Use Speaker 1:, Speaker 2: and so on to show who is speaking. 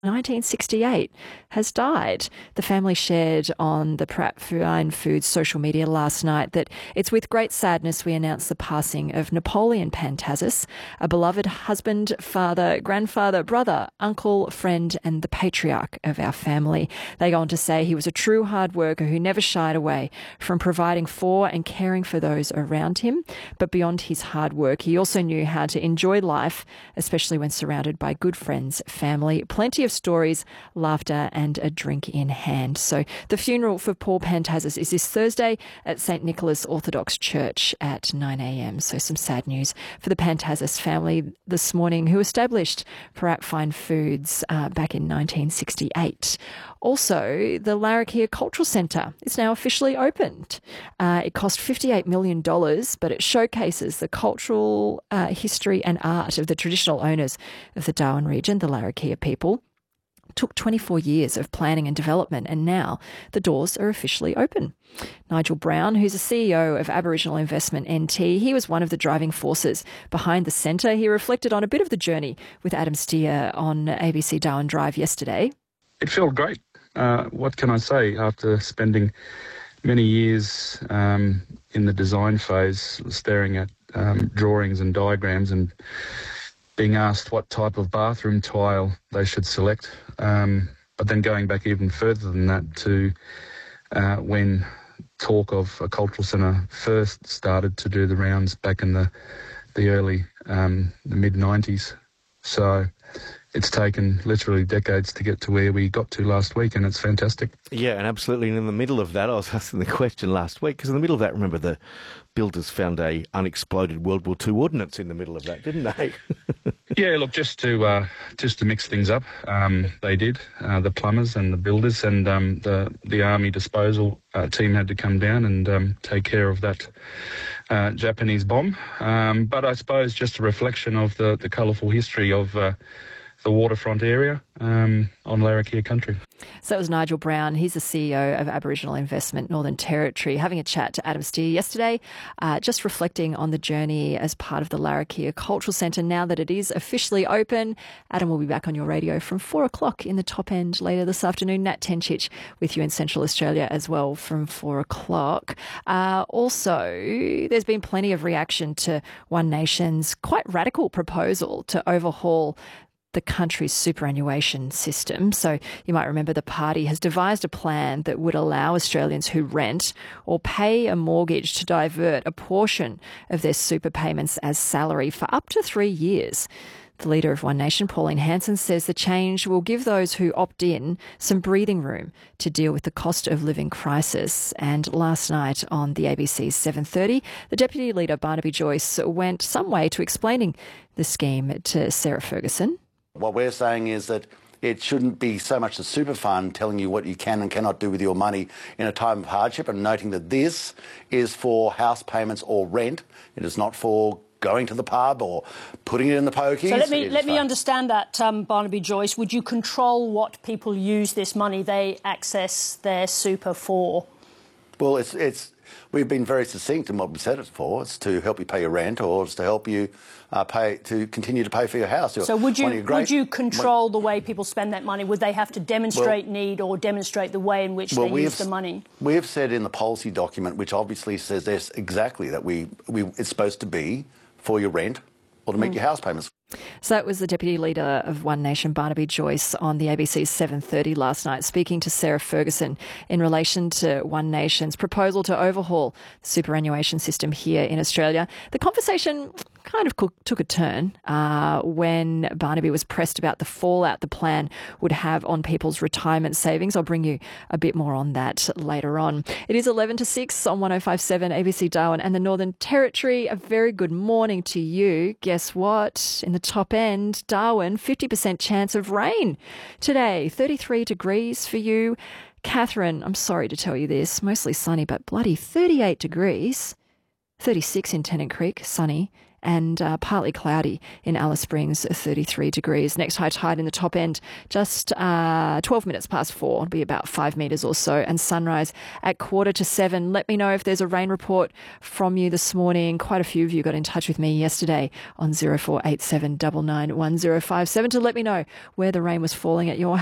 Speaker 1: 1968, has died. The family shared on the Pratt Fine Foods social media last night that it's with great sadness we announce the passing of Napoleon Pantazis, a beloved husband, father, grandfather, brother, uncle, friend, and the patriarch of our family. They go on to say he was a true hard worker who never shied away from providing for and caring for those around him. But beyond his hard work, he also knew how to enjoy life, especially when surrounded by good friends, family, plenty of stories, laughter, and a drink in hand. So the funeral for Paul Pantazis is this Thursday at St. Nicholas Orthodox Church at 9 a.m. So some sad news for the Pantazis family this morning, who established Pratt Fine Foods back in 1968. Also, the Larrakia Cultural Centre is now officially opened. It cost $58 million, but it showcases the cultural history and art of the traditional owners of the Darwin region, the Larrakia people. Took 24 years of planning and development, and now the doors are officially open. Nigel Brown, who's the CEO of Aboriginal Investment NT, he was one of the driving forces behind the centre. He reflected on a bit of the journey with Adam Steer on ABC Darwin Drive yesterday.
Speaker 2: It felt great. What can I say? After spending many years in the design phase, staring at drawings and diagrams and being asked what type of bathroom tile they should select, but then going back even further than that to when talk of a cultural centre first started to do the rounds back in the early, the mid-90s. So it's taken literally decades to get to where we got to last week, and it's fantastic.
Speaker 3: Yeah, and absolutely. And in the middle of that, I was asking the question last week, because in the middle of that, remember, the builders found a unexploded World War II ordnance in the middle of that, didn't they?
Speaker 2: Yeah, look, just to mix things up, they did. The plumbers and the builders and the army disposal team had to come down and take care of that Japanese bomb. But I suppose just a reflection of the colourful history of the waterfront area on Larrakia country.
Speaker 1: So it was Nigel Brown. He's the CEO of Aboriginal Investment Northern Territory, having a chat to Adam Steer yesterday, just reflecting on the journey as part of the Larrakia Cultural Centre now that it is officially open. Adam will be back on your radio from 4 o'clock in the top end later this afternoon. Nat Tenchich with you in Central Australia as well from 4 o'clock. Also, there's been plenty of reaction to One Nation's quite radical proposal to overhaul the country's superannuation system. So you might remember the party has devised a plan that would allow Australians who rent or pay a mortgage to divert a portion of their super payments as salary for up to 3 years. The leader of One Nation, Pauline Hanson, says the change will give those who opt in some breathing room to deal with the cost of living crisis. And last night on the ABC's 7:30, the Deputy Leader, Barnaby Joyce, went some way to explaining the scheme to Sarah Ferguson.
Speaker 4: What we're saying is that it shouldn't be so much the super fund telling you what you can and cannot do with your money in a time of hardship, and noting that this is for house payments or rent. It is not for going to the pub or putting it in the pokies.
Speaker 5: So let me understand that, Barnaby Joyce. Would you control what people use this money they access their super for?
Speaker 4: Well, we've been very succinct in what we said it's for. It's to help you pay your rent, or it's to help you continue to pay for your house.
Speaker 5: So would you control the way people spend that money? Would they have to demonstrate need or demonstrate the way in which they use the money?
Speaker 4: We have said in the policy document, which obviously says this exactly, that it's supposed to be for your rent or to make your house payments.
Speaker 1: So that was the Deputy Leader of One Nation, Barnaby Joyce, on the ABC's 7:30 last night, speaking to Sarah Ferguson in relation to One Nation's proposal to overhaul the superannuation system here in Australia. The conversation kind of took a turn when Barnaby was pressed about the fallout the plan would have on people's retirement savings. I'll bring you a bit more on that later on. It is 11 to 6 on 105.7 ABC Darwin and the Northern Territory. A very good morning to you. Guess what? In the top end, Darwin, 50% chance of rain today. 33 degrees for you. Catherine, I'm sorry to tell you this, mostly sunny, but bloody 38 degrees. 36 in Tennant Creek, sunny. and partly cloudy in Alice Springs, 33 degrees. Next high tide in the top end, just 12 minutes past 4. It'll be about 5 metres or so. And sunrise at 6:45. Let me know if there's a rain report from you this morning. Quite a few of you got in touch with me yesterday on 0487 99 1057 to let me know where the rain was falling at your